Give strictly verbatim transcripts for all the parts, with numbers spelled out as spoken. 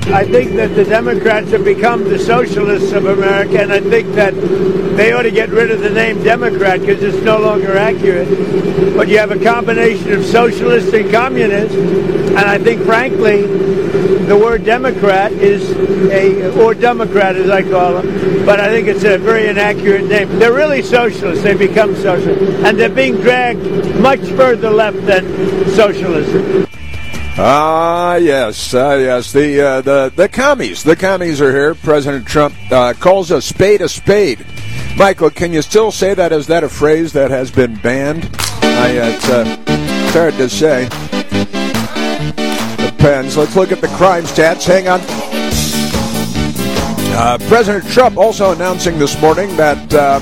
I think that the Democrats have become the socialists of America, and I think that they ought to get rid of the name Democrat because it's no longer accurate. But you have a combination of socialists and communists, and I think, frankly, the word Democrat is a, or Democrat as I call them, but I think it's a very inaccurate name. They're really socialists. They become socialists, and they're being dragged much further left than socialism. Ah, yes, uh, yes. The uh, the the commies, the commies are here. President Trump uh, calls a spade a spade. Michael, can you still say that? Is that a phrase that has been banned? I, uh, it's, uh, it's hard to say. Depends. Let's look at the crime stats. Hang on. Uh, President Trump also announcing this morning that um,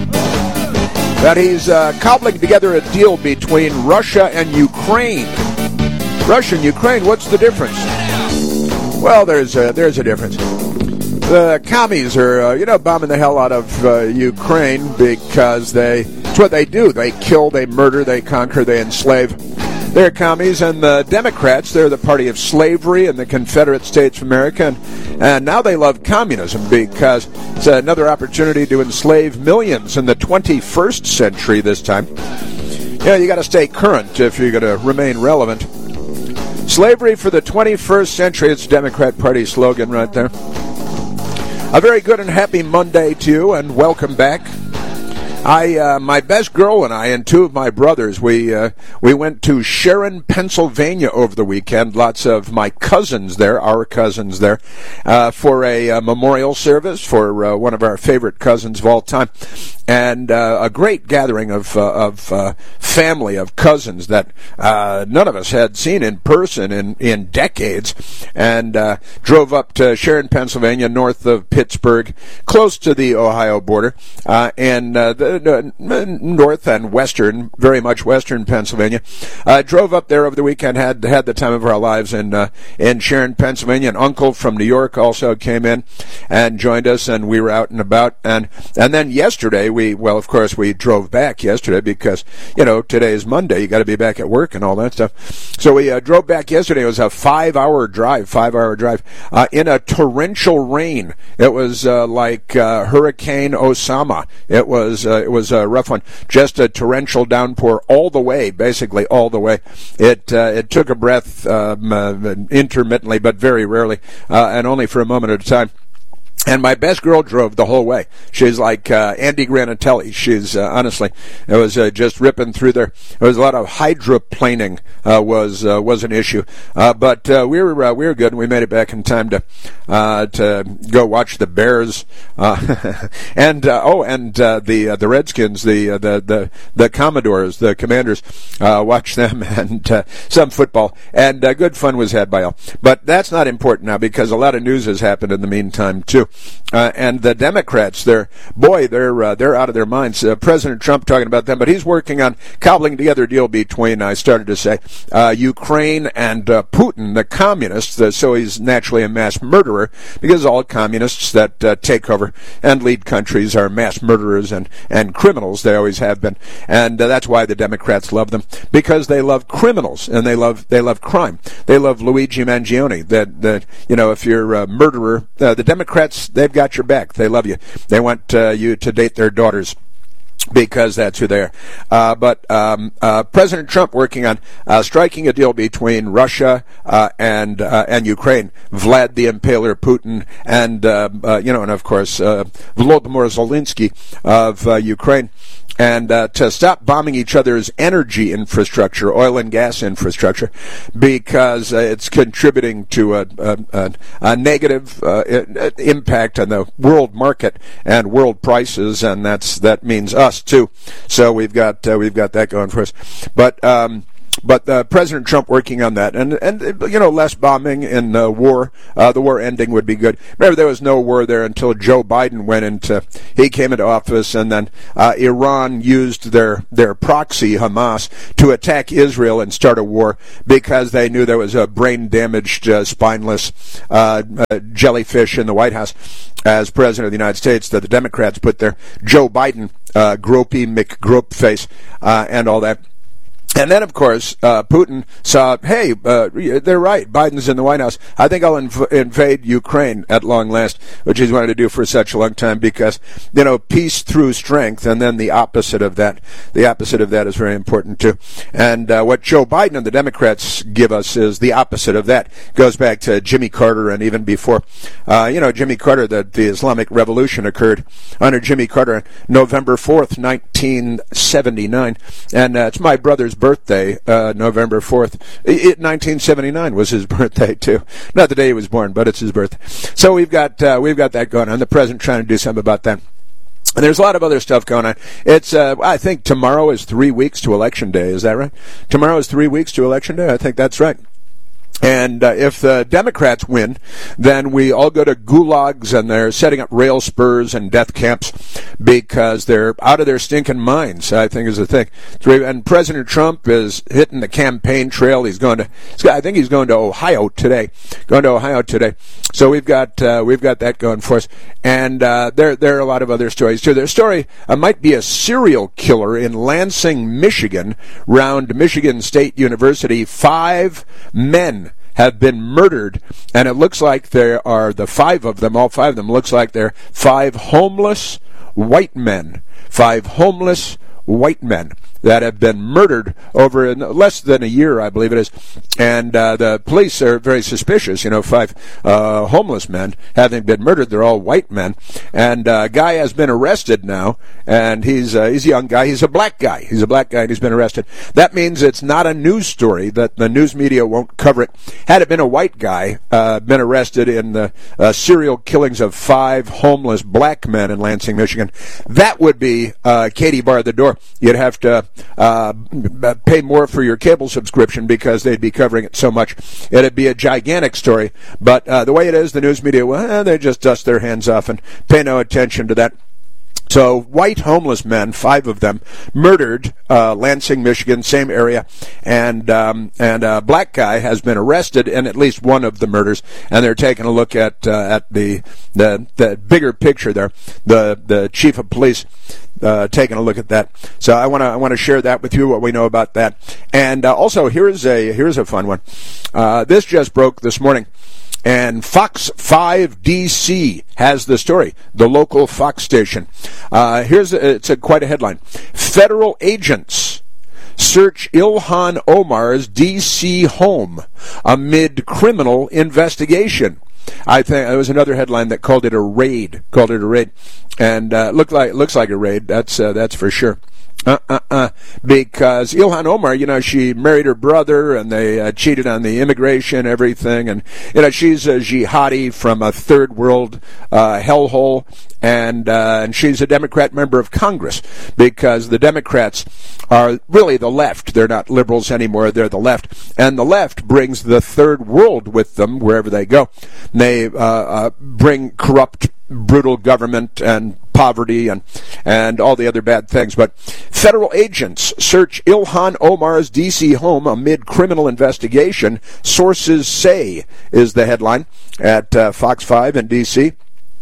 that he's uh, cobbling together a deal between Russia and Ukraine. Russia and Ukraine, what's the difference? Well, there's a, there's a difference. The commies are, uh, you know, bombing the hell out of uh, Ukraine because they, it's what they do. They kill, they murder, they conquer, they enslave. They're commies, and the Democrats, they're the party of slavery in the Confederate States of America, and, and now they love communism because it's another opportunity to enslave millions in the twenty-first century this time. Yeah, you got to stay current if you're going to remain relevant. Slavery for the twenty-first century, it's the Democrat Party slogan right there. A very good and happy Monday to you, and welcome back. I, uh, my best girl and I and two of my brothers, we uh, we went to Sharon, Pennsylvania over the weekend. Lots of my cousins there, our cousins there, uh, for a uh, memorial service for uh, one of our favorite cousins of all time. And uh, a great gathering of uh, of uh, family, of cousins that uh, none of us had seen in person in, in decades. And uh, drove up to Sharon, Pennsylvania, north of Pittsburgh, close to the Ohio border, uh, and uh, the north and western, very much western Pennsylvania. Uh, drove up there over the weekend, had had the time of our lives in uh, in Sharon, Pennsylvania. An uncle from New York also came in and joined us, and we were out and about. And and then yesterday, we well, of course, we drove back yesterday because, you know, today is Monday. You got to be back at work and all that stuff. So we uh, drove back yesterday. It was a five-hour drive, five-hour drive uh, in a torrential rain. It was uh, like uh, Hurricane Osama. It was. Uh, It was a rough one. Just a torrential downpour all the way, basically all the way. It uh, it took a breath um, uh, intermittently, but very rarely, uh, and only for a moment at a time. And my best girl drove the whole way. She's like uh, Andy Granatelli. She's uh, honestly, it was uh, just ripping through there. There was a lot of hydroplaning uh, was uh, was an issue, uh, but uh, we were uh, we were good, and we made it back in time to uh, to go watch the Bears uh, and uh, oh, and uh, the uh, the Redskins, the uh, the the the Commodores, the Commanders. Uh, watch them and uh, some football, and uh, good fun was had by all. But that's not important now because a lot of news has happened in the meantime too. Uh, and the Democrats, they're, boy, they're uh, they're out of their minds. Uh, President Trump talking about them, but he's working on cobbling together a deal between, I started to say, uh, Ukraine and uh, Putin, the communists. Uh, so he's naturally a mass murderer because all communists that uh, take over and lead countries are mass murderers and, and criminals. They always have been, and uh, that's why the Democrats love them, because they love criminals and they love they love crime. They love Luigi Mangione. That that you know, if you're a murderer, uh, the Democrats, they've got your back. They love you. They want uh, you to date their daughters because that's who they are. Uh, but um, uh, President Trump working on uh, striking a deal between Russia uh, and uh, and Ukraine, Vlad the Impaler Putin, and uh, uh, you know, and of course uh, Volodymyr Zelensky of uh, Ukraine. And uh, to stop bombing each other's energy infrastructure, oil and gas infrastructure, because uh, it's contributing to a, a, a negative uh, impact on the world market and world prices, and that's that means us too. So we've got uh, we've got that going for us. But um, But uh, President Trump working on that, and and you know, less bombing in uh, war. Uh, the war ending would be good. Remember, there was no war there until Joe Biden went into he came into office, and then uh, Iran used their their proxy Hamas to attack Israel and start a war because they knew there was a brain damaged, uh, spineless uh, uh, jellyfish in the White House as president of the United States that the Democrats put there. Joe Biden, uh, gropey McGrope face, uh, and all that. And then, of course, uh, Putin saw, hey, uh, they're right, Biden's in the White House. I think I'll inv- invade Ukraine at long last, which he's wanted to do for such a long time because, you know, peace through strength, and then the opposite of that. The opposite of that is very important, too. And uh, what Joe Biden and the Democrats give us is the opposite of that. Goes back to Jimmy Carter and even before. Uh, you know, Jimmy Carter, the, the Islamic Revolution occurred under Jimmy Carter on November fourth, nineteen seventy-nine. And uh, it's my brother's birthday, uh, November fourth. It, nineteen seventy-nine was his birthday too. Not the day he was born, but it's his birthday. So we've got uh, we've got that going on. The president trying to do something about that. And there's a lot of other stuff going on. It's uh, I think tomorrow is three weeks to Election Day. Is that right? Tomorrow is three weeks to Election Day. I think that's right. And uh, if the Democrats win, then we all go to gulags and they're setting up rail spurs and death camps because they're out of their stinking minds, I think is the thing. And President Trump is hitting the campaign trail. He's going to, I think he's going to Ohio today. Going to Ohio today. So we've got uh, we've got that going for us. And uh, there there are a lot of other stories too. Their story uh, might be a serial killer in Lansing, Michigan, round Michigan State University. Five men have been murdered, and it looks like there are the five of them, all five of them, looks like they're five homeless white men. Five homeless white men that have been murdered over in less than a year, I believe it is. And uh, the police are very suspicious. You know, five uh, homeless men having been murdered. They're all white men. And a uh, guy has been arrested now, and he's, uh, he's a young guy. He's a black guy. He's a black guy, and he's been arrested. That means it's not a news story, that the news media won't cover it. Had it been a white guy, uh, been arrested in the uh, serial killings of five homeless black men in Lansing, Michigan, that would be uh, Katie bar the door. You'd have to Uh, pay more for your cable subscription because they'd be covering it so much. It'd be a gigantic story. But uh, the way it is, the news media, well, they just dust their hands off and pay no attention to that. So white homeless men, five of them, murdered, uh, Lansing, Michigan, same area, and um, and a black guy has been arrested in at least one of the murders, and they're taking a look at uh, at the, the the bigger picture there. The the chief of police uh, taking a look at that. So I want to I want to share that with you, what we know about that, and uh, also here's a here's a fun one. Uh, this just broke this morning. And Fox five D C has the story, the local Fox station. Uh, here's a, it's a, quite a headline. Federal agents search Ilhan Omar's D C home amid criminal investigation. I think there was another headline that called it a raid, called it a raid, and uh, looked like looks like a raid. That's uh, that's for sure. Uh, uh, uh, because Ilhan Omar, you know, she married her brother and they uh, cheated on the immigration, everything. And, you know, she's a jihadi from a third world uh, hellhole. And, uh, and she's a Democrat member of Congress because the Democrats are really the left. They're not liberals anymore. They're the left. And the left brings the third world with them wherever they go. They uh, uh, bring corrupt, brutal government and poverty and and all the other bad things. But federal agents search Ilhan Omar's D C home amid criminal investigation, sources say, is the headline at uh, Fox five in D C.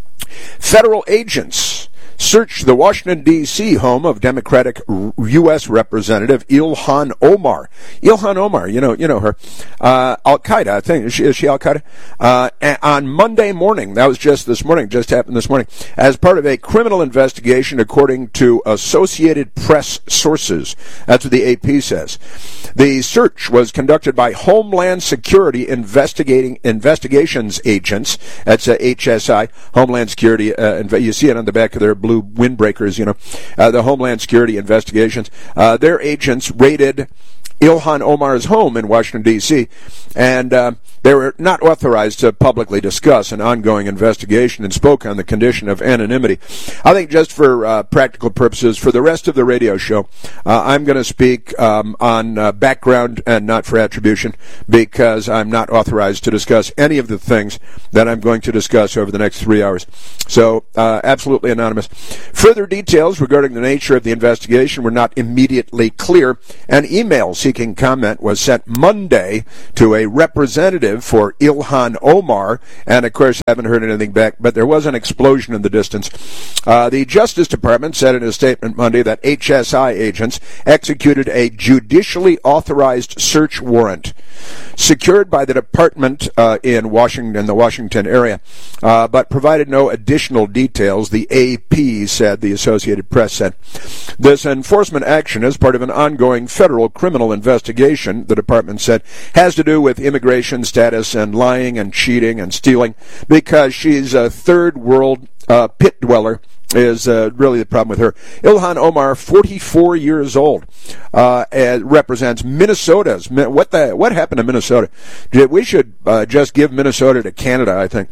Federal agents searched the Washington, D C home of Democratic U S Representative Ilhan Omar. Ilhan Omar, you know, you know her. Uh, Al-Qaeda, I think. Is she, is she Al-Qaeda? Uh, on Monday morning, that was just this morning, just happened this morning, as part of a criminal investigation, according to Associated Press sources. That's what the A P says. The search was conducted by Homeland Security Investigating Investigations Agents. That's uh, H S I, Homeland Security. Uh, you see it on the back of their blue windbreakers, you know, uh, the Homeland Security Investigations. Uh, their agents raided Ilhan Omar's home in Washington, D C, and uh, they were not authorized to publicly discuss an ongoing investigation and spoke on the condition of anonymity. I think just for uh, practical purposes, for the rest of the radio show, uh, I'm going to speak um, on uh, background and not for attribution because I'm not authorized to discuss any of the things that I'm going to discuss over the next three hours. So, uh, absolutely anonymous. Further details regarding the nature of the investigation were not immediately clear. An email seeking comment was sent Monday to a representative for Ilhan Omar, and of course haven't heard anything back, but there was an explosion in the distance. Uh, the Justice Department said in a statement Monday that H S I agents executed a judicially authorized search warrant secured by the department uh, in Washington, the Washington area, uh, but provided no additional details, the A P said, the Associated Press said. This enforcement action is part of an ongoing federal criminal investigation, the department said, has to do with immigration status and lying and cheating and stealing, because she's a third world uh, pit dweller is uh, really the problem with her. Ilhan Omar, forty-four years old, uh, represents Minnesota's. What the? What happened to Minnesota? We should uh, just give Minnesota to Canada, I think.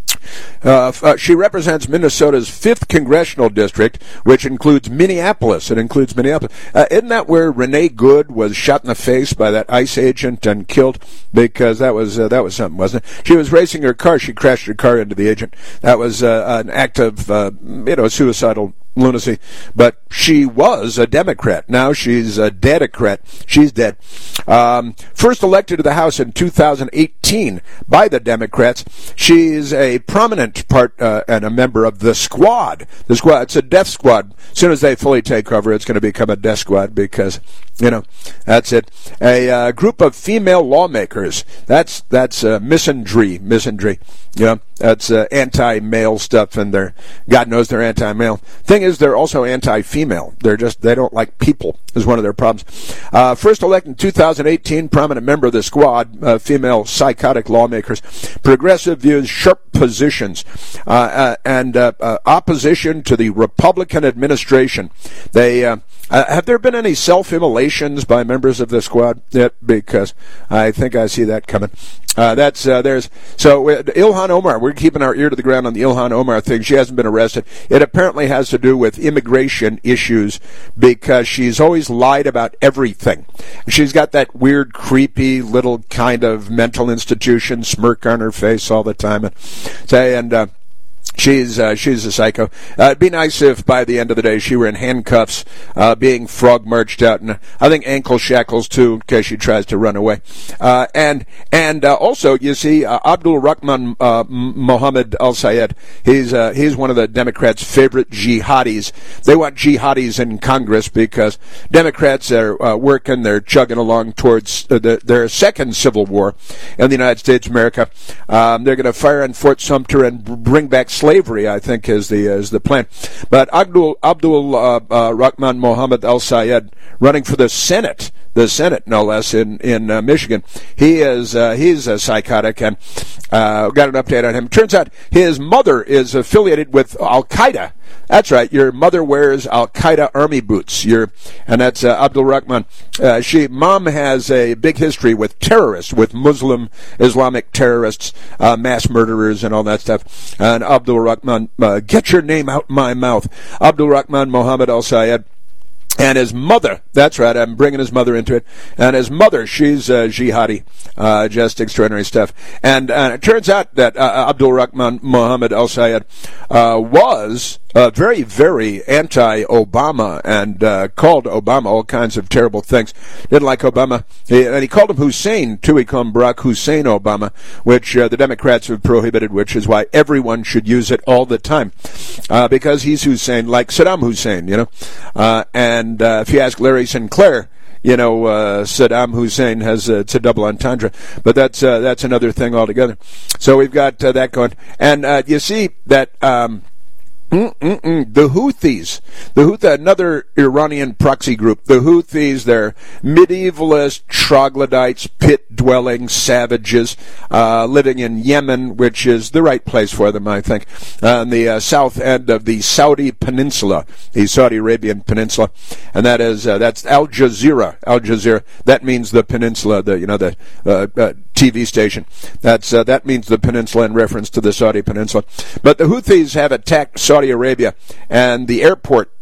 Uh, uh, she represents Minnesota's fifth congressional district, which includes Minneapolis. It includes Minneapolis. Uh, isn't that where Renee Good was shot in the face by that ICE agent and killed? Because that was uh, that was something, wasn't it? She was racing her car. She crashed her car into the agent. That was uh, an act of uh, you know suicidal lunacy. But she was a Democrat. Now she's a Dedocrat. She's dead. Um, first elected to the House in two thousand eighteen by the Democrats, she's a prominent part uh, and a member of the Squad. The Squad. It's a death squad. As soon as they fully take over, it's going to become a death squad because, you know, that's it. A uh, group of female lawmakers. That's that's uh, misandry. Misandry. You know, that's uh, anti-male stuff, and they're God knows they're anti-male. Thing is, they're also anti-female. They're just they don't like people. Is one of their problems. Uh, first elected in two thousand eighteen, prominent member of the Squad, uh, female psychotic lawmakers, progressive views, sharp positions, uh, uh, and uh, uh, opposition to the Republican administration. They uh, uh, have there been any self-immolations by members of the Squad yet? Because I think I see that coming. Uh, that's uh, there's so uh, Ilhan Omar. We're keeping our ear to the ground on the Ilhan Omar thing. She hasn't been arrested. It apparently has to do with immigration issues because she's always lied about everything. She's got that weird, creepy little kind of mental institution smirk on her face all the time, and say and. Uh, She's uh, she's a psycho. Uh, it'd be nice if by the end of the day she were in handcuffs, uh, being frog marched out, and I think ankle shackles too, in case she tries to run away. Uh, and and uh, also, you see, uh, Abdul Rahman uh, Mohammed Al Sayed. He's uh, he's one of the Democrats' favorite jihadis. They want jihadis in Congress because Democrats are uh, working. They're chugging along towards uh, the, their second civil war in the United States of America. Um, they're going to fire on Fort Sumter and bring back slavery. Slavery, I think, is the is the plan. But Abdul Abdul uh, uh, Rahman Mohammed Al Sayed, running for the Senate, the Senate no less, in in uh, Michigan, he is uh, he's a psychotic, and uh, got an update on him. Turns out his mother is affiliated with Al Qaeda. That's right. Your mother wears Al Qaeda army boots. Your and that's uh, Abdul Rahman. Uh, she mom has a big history with terrorists, with Muslim Islamic terrorists, uh, mass murderers, and all that stuff. And Abdul Rahman, uh, get your name out my mouth. Abdul Rahman Mohammed Al Sayed. And his mother, that's right, I'm bringing his mother into it. And his mother, she's uh, jihadi, uh, just extraordinary stuff. And uh, it turns out that uh, Abdul Rahman Mohammed Al Sayed uh, was uh, very, very anti-Obama and uh, called Obama all kinds of terrible things. Didn't like Obama. He, and he called him Hussein, too. He called him Barack Hussein Obama, which uh, the Democrats have prohibited, which is why everyone should use it all the time. Uh, because he's Hussein, like Saddam Hussein, you know. Uh, and And uh, if you ask Larry Sinclair, you know, uh, Saddam Hussein has uh, it's a double entendre, but that's uh, that's another thing altogether. So we've got uh, that going, and uh, you see that um, Mm-mm-mm. The Houthis, the Houthi, another Iranian proxy group. The Houthis, they're medievalist troglodytes, pit-dwelling savages uh, living in Yemen, which is the right place for them, I think, uh, on the uh, south end of the Saudi Peninsula, the Saudi Arabian Peninsula, and that is uh, that's Al Jazeera. Al Jazeera. That means the peninsula, the you know the uh, uh, T V station. That's uh, that means the peninsula in reference to the Saudi Peninsula. But the Houthis have attacked Saudi Arabia and the airport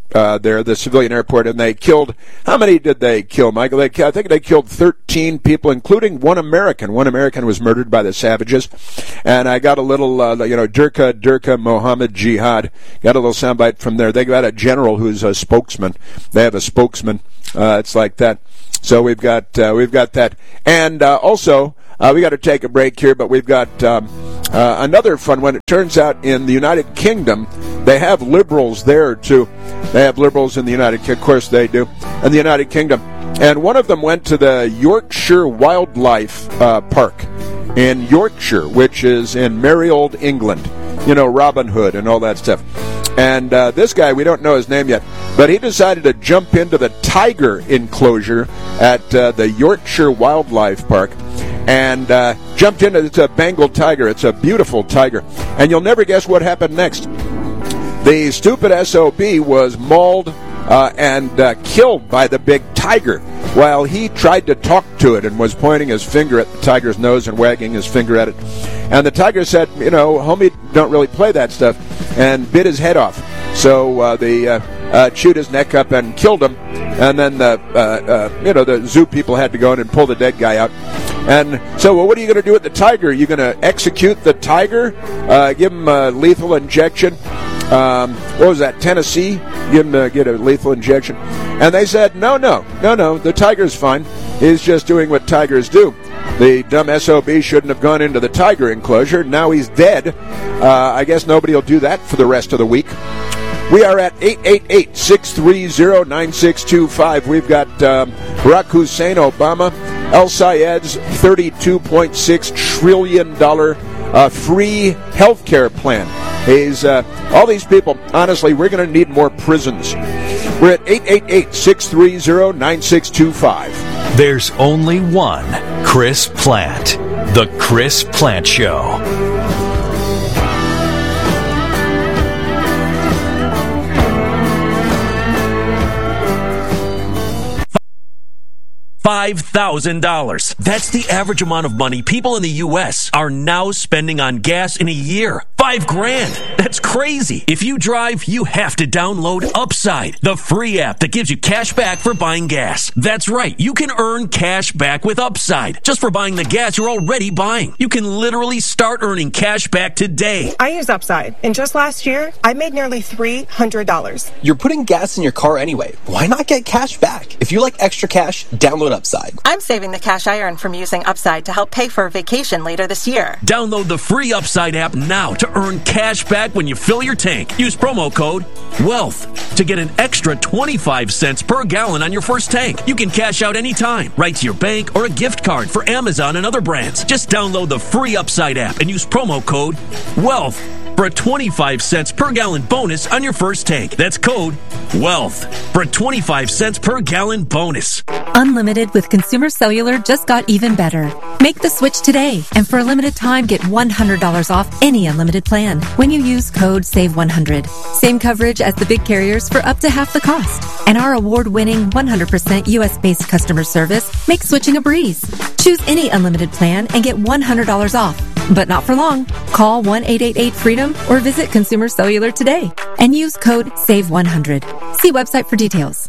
uh, there, the civilian airport, and they killed, how many did they kill, Michael? They, I think they killed thirteen people, including one American. One American was murdered by the savages. And I got a little, uh, you know, Durka, Durka Mohammed Jihad. Got a little soundbite from there. They got a general who's a spokesman. They have a spokesman. Uh, it's like that. So we've got, uh, we've got that. And, uh, also, uh, we got to take a break here, but we've got, um, uh, another fun one. It turns out in the United Kingdom, they have liberals there, too. They have liberals in the United Kingdom. Of course they do. In the United Kingdom. And one of them went to the Yorkshire Wildlife uh, Park in Yorkshire, which is in merry old England. You know, Robin Hood and all that stuff. And uh, this guy, we don't know his name yet, but he decided to jump into the tiger enclosure at uh, the Yorkshire Wildlife Park. And uh, jumped into, it's a Bengal tiger. It's a beautiful tiger. And you'll never guess what happened next. The stupid S O B was mauled uh, and uh, killed by the big tiger while he tried to talk to it and was pointing his finger at the tiger's nose and wagging his finger at it. And the tiger said, you know, homie, don't really play that stuff, and bit his head off. So uh, they uh, uh, chewed his neck up and killed him. And then, the, uh, uh, you know, the zoo people had to go in and pull the dead guy out. And so, well, what are you going to do with the tiger? Are you going to execute the tiger? Uh, give him a lethal injection? Um, what was that, Tennessee? Give him uh, get a lethal injection. And they said, no, no, no, no, the tiger's fine. He's just doing what tigers do. The dumb S O B shouldn't have gone into the tiger enclosure. Now he's dead. Uh, I guess nobody will do that for the rest of the week. We are at eight eight eight, six three zero, nine six two five. We've got um, Barack Hussein Obama, El Sayed's thirty-two point six trillion dollars uh, free health care plan. He's, uh, all these people, honestly, we're going to need more prisons. We're at eight eight eight, six three zero, nine six two five. There's only one Chris Plante. The Chris Plante Show. five thousand dollars. That's the average amount of money people in the U S are now spending on gas in a year. Five grand. That's crazy. If you drive, you have to download Upside, the free app that gives you cash back for buying gas. That's right. You can earn cash back with Upside just for buying the gas you're already buying. You can literally start earning cash back today. I use Upside, and just last year, I made nearly three hundred dollars. You're putting gas in your car anyway. Why not get cash back? If you like extra cash, download Upside. I'm saving the cash I earn from using Upside to help pay for a vacation later this year. Download the free Upside app now to earn cash back when you fill your tank. Use promo code WEALTH to get an extra twenty-five cents per gallon on your first tank. You can cash out anytime, right to your bank or a gift card for Amazon and other brands. Just download the free Upside app and use promo code WEALTH for a twenty-five cents per gallon bonus on your first tank. That's code WEALTH for a twenty-five cents per gallon bonus. Unlimited with Consumer Cellular just got even better. Make the switch today, and for a limited time, get one hundred dollars off any unlimited plan when you use code save one hundred. Same coverage as the big carriers for up to half the cost. And our award-winning one hundred percent U S-based customer service makes switching a breeze. Choose any unlimited plan and get one hundred dollars off. But not for long. Call one eight eight eight freedom or visit Consumer Cellular today and use code save one hundred. See website for details.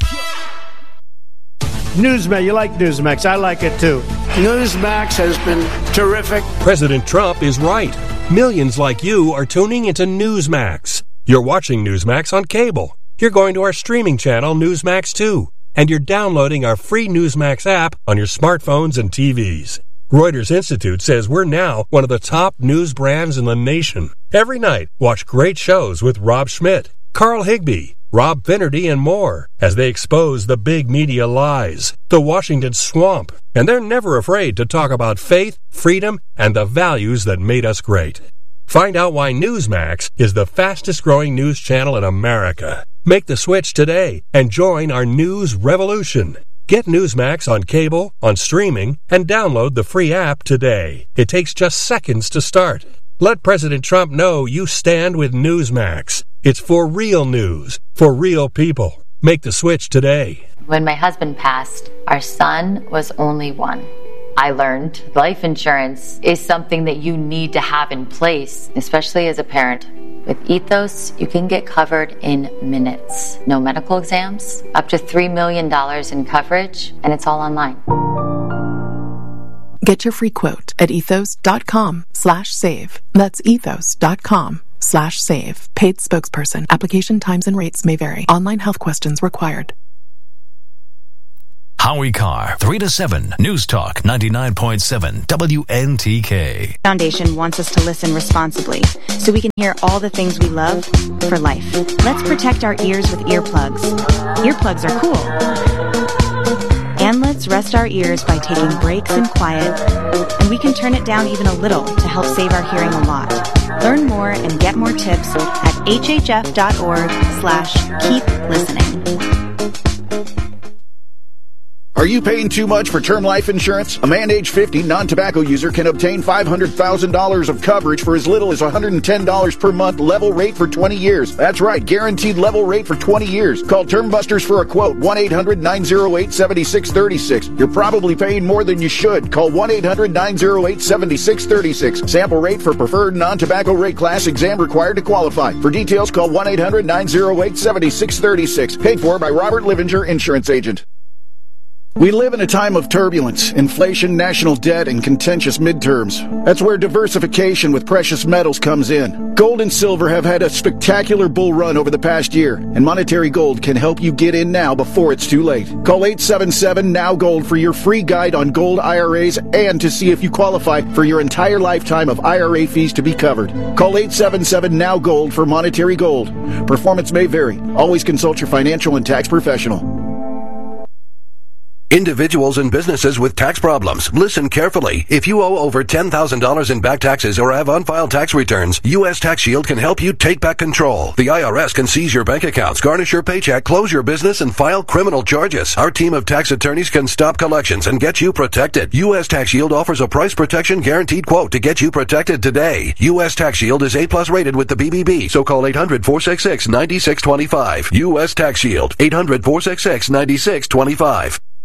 Newsmax, you like Newsmax. I like it too. Newsmax has been terrific. President Trump is right. Millions like you are tuning into Newsmax. You're watching Newsmax on cable. You're going to our streaming channel, Newsmax two. And you're downloading our free Newsmax app on your smartphones and T Vs. Reuters Institute says we're now one of the top news brands in the nation. Every night, watch great shows with Rob Schmidt, Carl Higbie, Rob Finnerty, and more as they expose the big media lies, the Washington swamp, and they're never afraid to talk about faith, freedom, and the values that made us great. Find out why Newsmax is the fastest-growing news channel in America. Make the switch today and join our news revolution. Get Newsmax on cable, on streaming, and download the free app today. It takes just seconds to start. Let President Trump know you stand with Newsmax. It's for real news, for real people. Make the switch today. When my husband passed, our son was only one. I learned life insurance is something that you need to have in place, especially as a parent. With Ethos, you can get covered in minutes. No medical exams, up to three million dollars in coverage, and it's all online. Get your free quote at ethos.com slash save. That's ethos.com slash save. Paid spokesperson. Application times and rates may vary. Online health questions required. Howie Carr, three to seven, News Talk ninety-nine point seven, W N T K. Foundation wants us to listen responsibly so we can hear all the things we love for life. Let's protect our ears with earplugs. Earplugs are cool. And let's rest our ears by taking breaks in quiet, and we can turn it down even a little to help save our hearing a lot. Learn more and get more tips at hhf.org slash keep listening. Are you paying too much for term life insurance? A man age fifty, non-tobacco user can obtain five hundred thousand dollars of coverage for as little as one hundred ten dollars per month, level rate for twenty years. That's right, guaranteed level rate for twenty years. Call Term Busters for a quote, one eight hundred nine oh eight seven six three six. You're probably paying more than you should. Call one eight hundred nine oh eight seven six three six. Sample rate for preferred non-tobacco rate class, exam required to qualify. For details, call one eight hundred nine oh eight seven six three six. Paid for by Robert Livinger, Insurance Agent. We live in a time of turbulence, inflation, national debt, and contentious midterms. That's where diversification with precious metals comes in. Gold and silver have had a spectacular bull run over the past year, and Monetary Gold can help you get in now before it's too late. Call eight seven seven, N O W Gold for your free guide on gold I R As and to see if you qualify for your entire lifetime of I R A fees to be covered. Call eight seven seven, N O W Gold for Monetary Gold. Performance may vary. Always consult your financial and tax professional. Individuals and businesses with tax problems, listen carefully. If you owe over ten thousand dollars in back taxes or have unfiled tax returns, U S Tax Shield can help you take back control. The I R S can seize your bank accounts, garnish your paycheck, close your business, and file criminal charges. Our team of tax attorneys can stop collections and get you protected. U S Tax Shield offers a price protection guaranteed quote to get you protected today. U S Tax Shield is A plus rated with the B B B, so call eight hundred, four six six, nine six two five. U S Tax Shield, eight hundred, four six six, nine six two five.